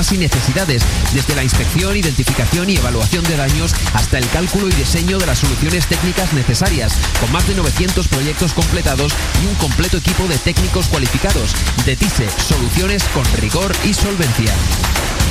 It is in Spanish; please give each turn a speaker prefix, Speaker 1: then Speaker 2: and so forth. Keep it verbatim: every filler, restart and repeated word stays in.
Speaker 1: demás y necesidades, desde la inspección, identificación y evaluación de daños hasta el cálculo y diseño de las soluciones técnicas necesarias, con más de novecientos proyectos completados y un completo equipo de técnicos cualificados. DETISE, soluciones con rigor y solvencia.